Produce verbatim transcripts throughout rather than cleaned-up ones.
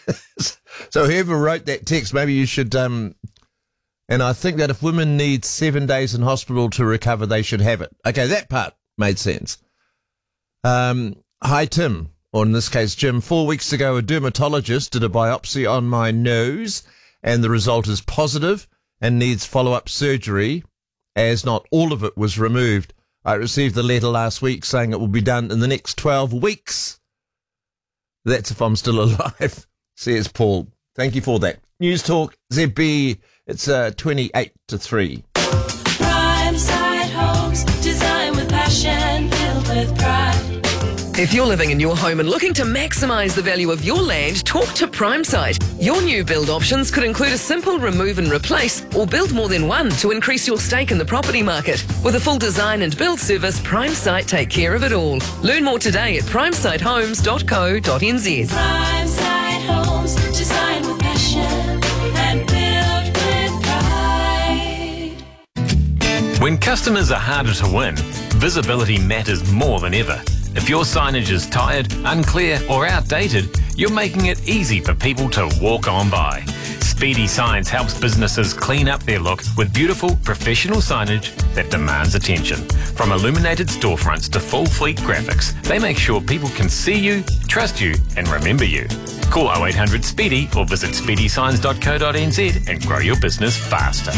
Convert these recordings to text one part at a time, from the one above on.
So whoever wrote that text, maybe you should... Um, and I think that if women need seven days in hospital to recover, they should have it. Okay, that part made sense. Um, hi, Tim, or in this case, Jim. Four weeks ago, a dermatologist did a biopsy on my nose, and the result is positive and needs follow-up surgery, as not all of it was removed. I received the letter last week saying it will be done in the next twelve weeks. That's if I'm still alive, says Paul. Thank you for that. News Talk, Z B, it's uh, twenty-eight to three. Prime Side Homes, design with passion, built with pride. If you're living in your home and looking to maximise the value of your land, talk to PrimeSite. Your new build options could include a simple remove and replace, or build more than one to increase your stake in the property market. With a full design and build service, PrimeSite take care of it all. Learn more today at primesite homes dot co dot n z. Prime Side Homes, design with passion and built with pride. When customers are harder to win, visibility matters more than ever. If your signage is tired, unclear or outdated, you're making it easy for people to walk on by. Speedy Signs helps businesses clean up their look with beautiful, professional signage that demands attention. From illuminated storefronts to full fleet graphics, they make sure people can see you, trust you and remember you. Call oh eight hundred SPEEDY or visit speedy signs dot co dot n z and grow your business faster.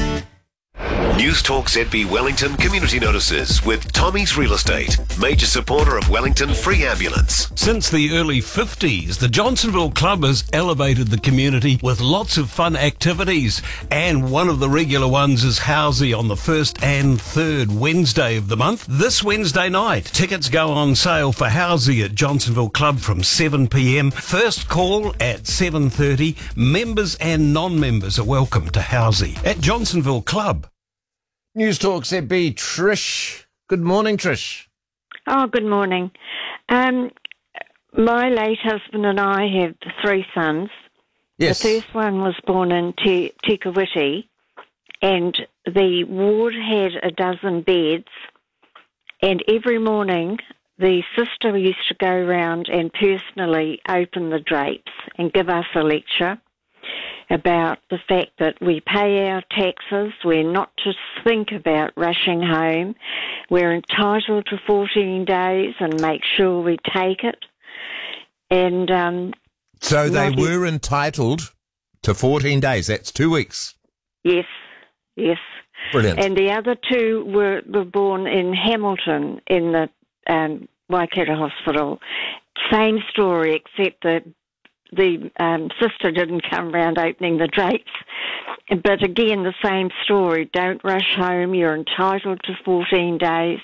News Talk Z B Wellington community notices with Tommy's Real Estate, major supporter of Wellington Free Ambulance. Since the early fifties, the Johnsonville Club has elevated the community with lots of fun activities, and one of the regular ones is Housey on the first and third Wednesday of the month. This Wednesday night, tickets go on sale for Housey at Johnsonville Club from seven p m. First call at seven thirty. Members and non-members are welcome to Housey at Johnsonville Club. News Talk Z B, Trish. Good morning, Trish. Oh, good morning. Um, my late husband and I have three sons. Yes. The first one was born in Te- Tikawiti, and the ward had a dozen beds, and every morning the sister used to go round and personally open the drapes and give us a lecture about the fact that we pay our taxes, we're not to think about rushing home, we're entitled to fourteen days and make sure we take it. And um, So they were entitled to fourteen days, that's two weeks. Yes, yes. Brilliant. And the other two were, were born in Hamilton in the um, Waikato Hospital. Same story, except that the um, sister didn't come round opening the drapes. But again, the same story. Don't rush home. You're entitled to fourteen days.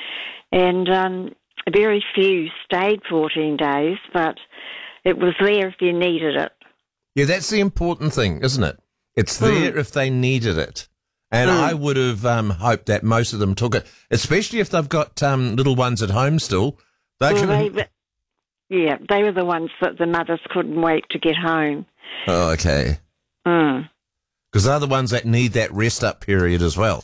And um, very few stayed fourteen days, but it was there if you needed it. Yeah, that's the important thing, isn't it? It's there mm. if they needed it. And mm. I would have um, hoped that most of them took it, especially if they've got um, little ones at home still. They well, can... they, yeah, they were the ones that the mothers couldn't wait to get home. Oh, okay. Mm. Because they're the ones that need that rest-up period as well.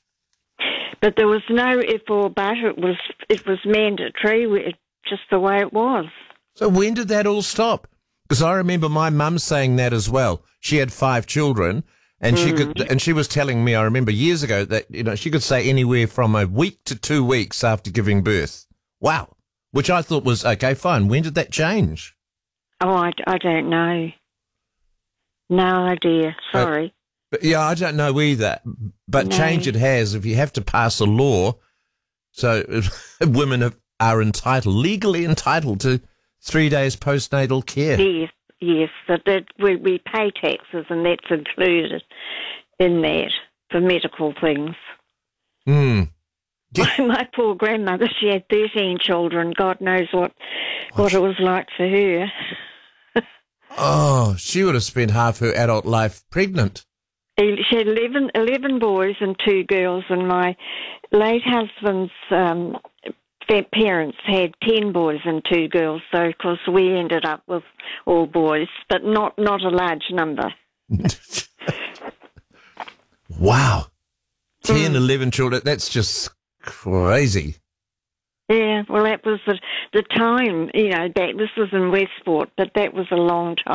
But there was no if or but. It was, it was mandatory, just the way it was. So when did that all stop? Because I remember my mum saying that as well. She had five children, and mm. she could, and she was telling me, I remember years ago, that you know she could say anywhere from a week to two weeks after giving birth. Wow. Which I thought was, okay, fine. When did that change? Oh, I, I don't know. No idea. Sorry. But, but yeah, I don't know either. But no. Change it has if you have to pass a law. So women have, are entitled, legally entitled to three days postnatal care. Yes, yes. That, that we, we pay taxes and that's included in that for medical things. Hmm. My, my poor grandmother, she had thirteen children. God knows what, what it was like for her. Oh, she would have spent half her adult life pregnant. She had eleven, eleven boys and two girls, and my late husband's um, parents had ten boys and two girls, so of course we ended up with all boys, but not, not a large number. Wow. ten, Mm. eleven children, that's just crazy. Yeah, well, that was the the time, you know, that this was in Westport, but that was a long time.